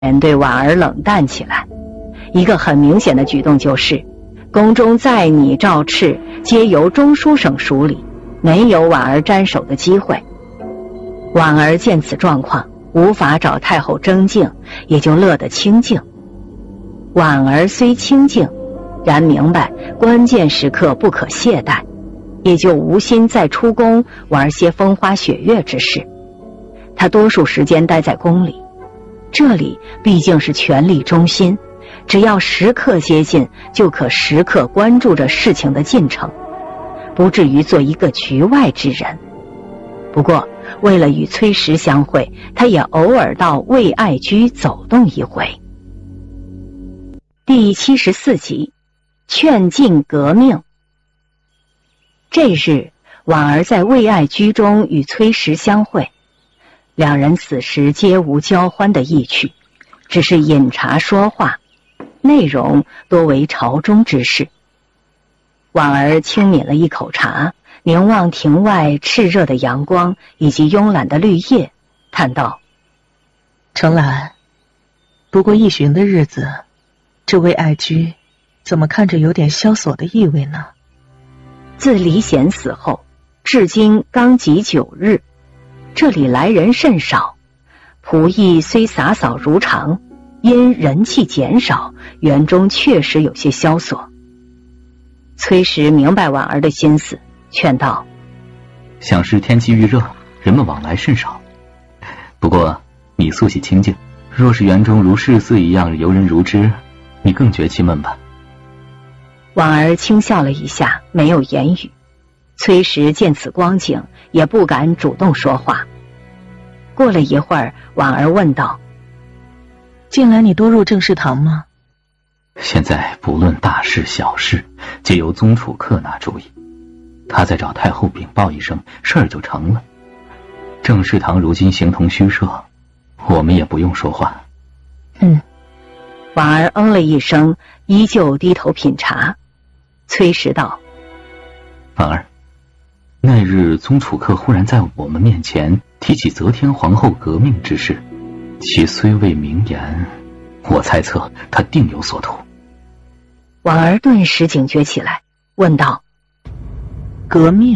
人对婉儿冷淡起来。一个很明显的举动就是，宫中在拟诏敕皆由中书省署理，没有婉儿沾手的机会。婉儿见此状况，无法找太后争竞，也就乐得清静。婉儿虽清静，然明白关键时刻不可懈怠，也就无心再出宫玩些风花雪月之事。她多数时间待在宫里，这里毕竟是权力中心，只要时刻接近，就可时刻关注着事情的进程，不至于做一个局外之人。不过为了与崔实相会，他也偶尔到魏爱居走动一回。第74集，劝进革命。这日，婉儿在魏爱居中与崔实相会，两人此时皆无交欢的意趣，只是饮茶说话，内容多为朝中之事。婉儿轻抿了一口茶，凝望庭外炽热的阳光以及慵懒的绿叶，叹道： 程兰，不过一旬的日子，这位爱居怎么看着有点萧索的意味呢？ 自李显死后，至今刚及9日，这里来人甚少，仆役虽洒扫如常，因人气减少，园中确实有些萧索。崔实明白婉儿的心思，劝道： 想是天气愈热，人们往来甚少。不过你素习清静，若是园中如市肆一样游人如织，你更觉气闷吧。 婉儿轻笑了一下，没有言语。崔实见此光景，也不敢主动说话。过了一会儿，婉儿问道： 近来你多入政事堂吗？ 现在不论大事小事，皆由宗楚客拿主意，他再找太后禀报一声，事儿就成了。政事堂如今形同虚设，我们也不用说话。 婉儿了一声，依旧低头品茶。崔实道： 婉儿，那日宗楚客忽然在我们面前提起则天皇后革命之事，其虽未明言，我猜测他定有所图。 婉儿顿时警觉起来，问道： 革命？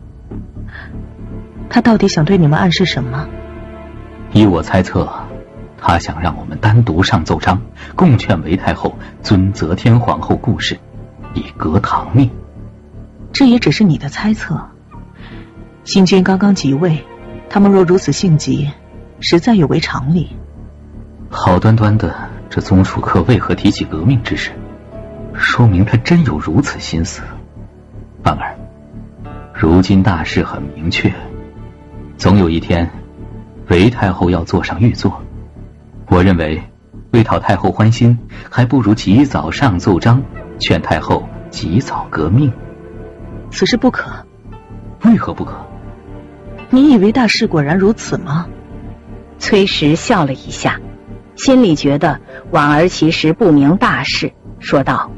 他到底想对你们暗示什么？ 依我猜测，他想让我们单独上奏章，共劝韦太后尊则天皇后故事，以革唐命。 这也只是你的猜测。新君刚刚即位，他们若如此性急，实在有违常理。 好端端的，这宗楚客为何提起革命之事？说明他真有如此心思。婉儿，如今大势很明确，总有一天韦太后要坐上御座，我认为为讨太后欢心，还不如及早上奏章，劝太后及早革命。 此事不可。 为何不可？ 你以为大事果然如此吗？ 崔实笑了一下，心里觉得婉儿其实不明大事，说道：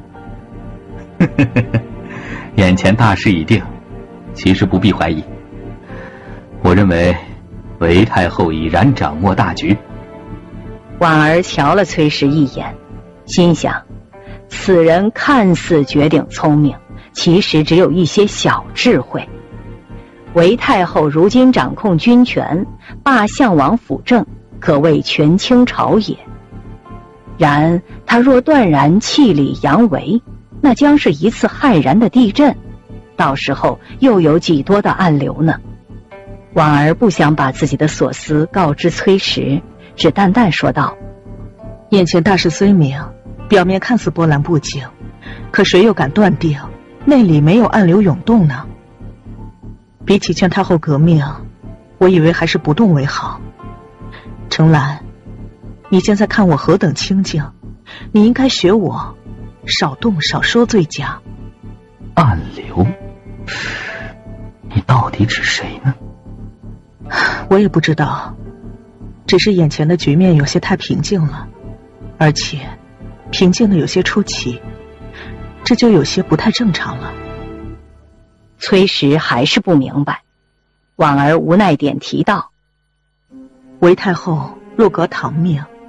眼前大事已定，其实不必怀疑。我认为韦太后已然掌握大局。 婉儿瞧了崔实一眼，心想此人看似绝顶聪明，其实只有一些小智慧。韦太后如今掌控军权，罢相王辅政，可谓权倾朝野。然他若断然弃李扬韦，那将是一次骇然的地震，到时候又有几多的暗流呢？婉儿不想把自己的所思告知崔实，只淡淡说道： 眼前大事虽明，表面看似波澜不惊，可谁又敢断定内里没有暗流涌动呢？比起劝太后革命，我以为还是不动为好。程兰，你现在看我何等清静，你应该学我，少动少说最佳。 暗流？你到底指谁呢？ 我也不知道，只是眼前的局面有些太平静了，而且平静的有些出奇，这就有些不太正常了。 崔实还是不明白，婉儿无奈点题道： 韦太后若革唐命，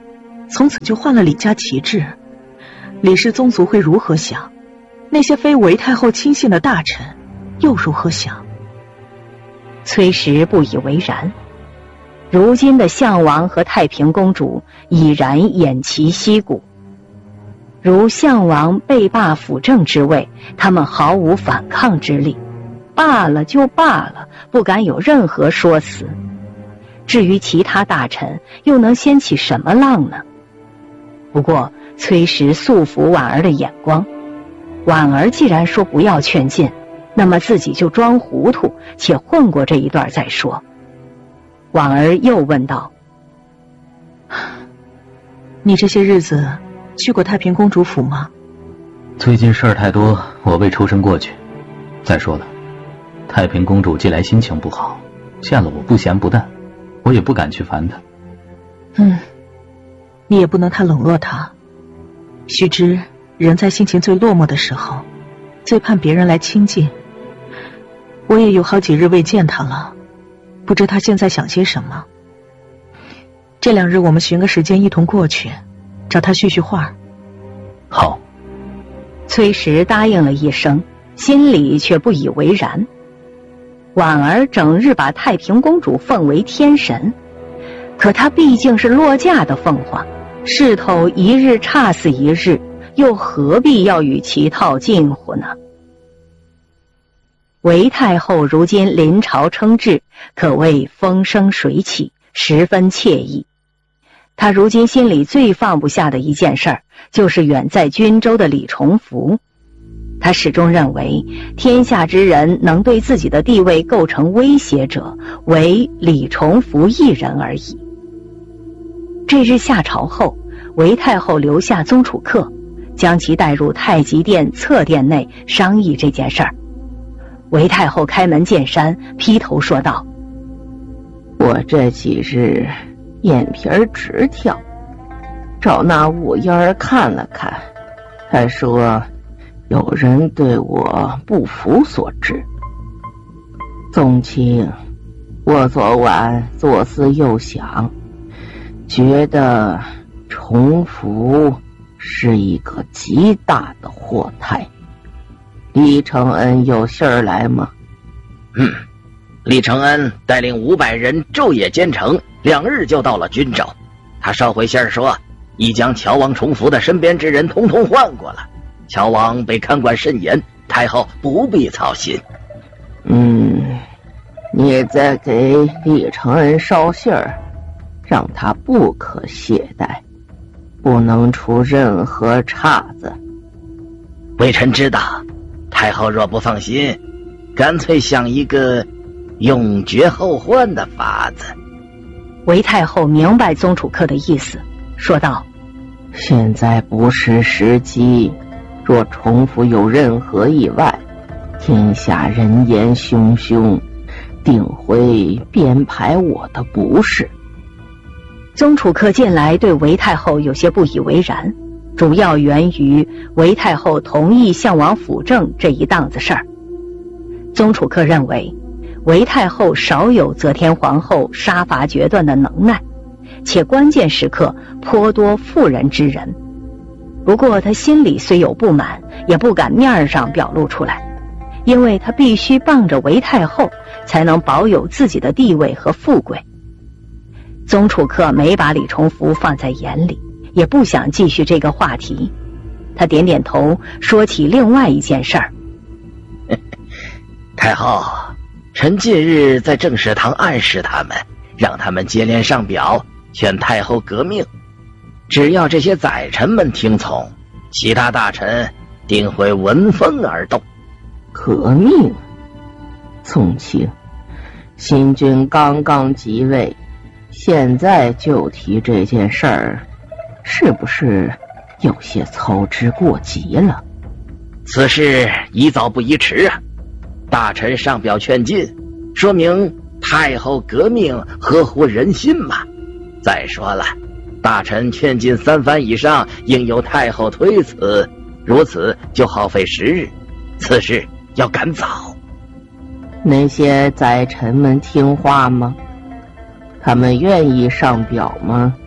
从此就换了李家旗帜，李氏宗族会如何想？那些非韦太后亲信的大臣又如何想？ 崔实不以为然。如今的项王和太平公主已然偃旗息鼓，如项王被罢辅政之位，他们毫无反抗之力，罢了就罢了，不敢有任何说辞。至于其他大臣，又能掀起什么浪呢？不过崔实素服婉儿的眼光，婉儿既然说不要劝进，那么自己就装糊涂，且混过这一段再说。婉儿又问道： 你这些日子去过太平公主府吗？ 最近事儿太多，我未抽身过去。再说了，太平公主近来心情不好，见了我不咸不淡，我也不敢去烦她。 你也不能太冷落她。须知人在心情最落寞的时候，最盼别人来亲近。我也有好几日未见她了，不知她现在想些什么。这2日我们寻个时间一同过去，找她叙叙话。 好。 崔实答应了一声，心里却不以为然。婉儿整日把太平公主奉为天神，可她毕竟是落嫁的凤凰，势头一日差似一日，又何必要与其套近乎呢？韦太后如今临朝称制，可谓风生水起，十分惬意。她如今心里最放不下的一件事儿，就是远在军州的李重福。她始终认为，天下之人能对自己的地位构成威胁者，唯李重福一人而已。这日下朝后，韦太后留下宗楚客，将其带入太极殿侧殿内商议这件事儿。韦太后开门见山，劈头说道： 我这几日眼皮直跳，找那五烟儿看了看，他说有人对我不服所致。宗亲，我昨晚左思右想，觉得重福是一个极大的祸胎。李承恩有信儿来吗？ 李承恩带领500人昼夜兼程，2日就到了军州。他捎回信儿说，已将乔王重福的身边之人统统换过了。乔王被看管甚严，太后不必操心。 你再给李承恩捎信儿，让他不可懈怠，不能出任何岔子。 微臣知道，太后若不放心，干脆想一个永绝后患的法子。 韦太后明白宗楚客的意思，说道： 现在不是时机，若重复有任何意外，天下人言汹汹，定会编排我的不是。 宗楚客近来对韦太后有些不以为然，主要源于韦太后同意项王辅政这一档子事儿。宗楚客认为，韦太后少有则天皇后杀伐决断的能耐，且关键时刻颇多妇人之仁。不过他心里虽有不满，也不敢面上表露出来，因为他必须傍着韦太后，才能保有自己的地位和富贵。宗楚客没把李重福放在眼里，也不想继续这个话题。他点点头，说起另外一件事儿。 太后，臣近日在正事堂暗示他们，让他们接连上表，劝太后革命。只要这些宰臣们听从，其他大臣定会闻风而动。 革命？宗亲，新君刚刚即位，现在就提这件事儿，是不是有些操之过急了？ 此事宜早不宜迟啊！大臣上表劝进，说明太后革命合乎人心嘛。再说了，大臣劝进3番以上，应由太后推辞，如此就耗费10日，此事要赶早。 那些宰臣们听话吗？他们愿意上表吗？